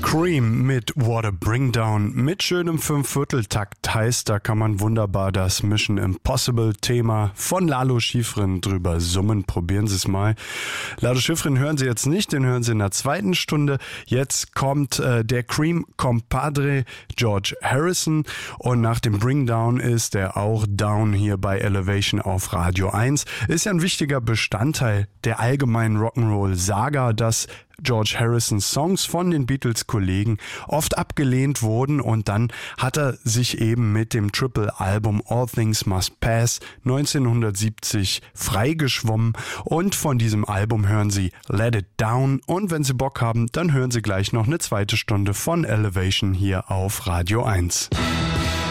Cream mit What a Bring Down mit schönem 5/4-Takt heißt, da kann man wunderbar das Mission Impossible Thema von Lalo Schifrin drüber summen. Probieren Sie es mal. Lalo Schifrin hören Sie jetzt nicht, den hören Sie in der zweiten Stunde. Jetzt kommt der Cream Compadre George Harrison und nach dem Bring Down ist er auch down hier bei Elevation auf Radio 1. Ist ja ein wichtiger Bestandteil der allgemeinen Rock'n'Roll-Saga, dass George Harrisons Songs von den Beatles-Kollegen oft abgelehnt wurden und dann hat er sich eben mit dem Triple-Album All Things Must Pass 1970 freigeschwommen und von diesem Album hören Sie Let It Down und wenn Sie Bock haben, dann hören Sie gleich noch eine zweite Stunde von Elevation hier auf Radio 1.